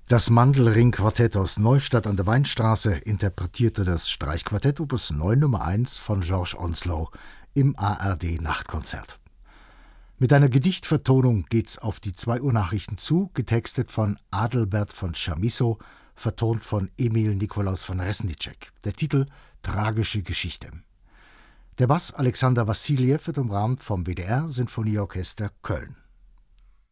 Das Mandelring-Quartett aus Neustadt an der Weinstraße interpretierte das Streichquartett Opus 9 Nummer 1 von George Onslow im ARD-Nachtkonzert. Mit einer Gedichtvertonung geht's auf die 2 Uhr Nachrichten zu, getextet von Adelbert von Chamisso, vertont von Emil Nikolaus von Resnicek. Der Titel Tragische Geschichte. Der Bass Alexander Wassiljew wird umrahmt vom WDR Sinfonieorchester Köln.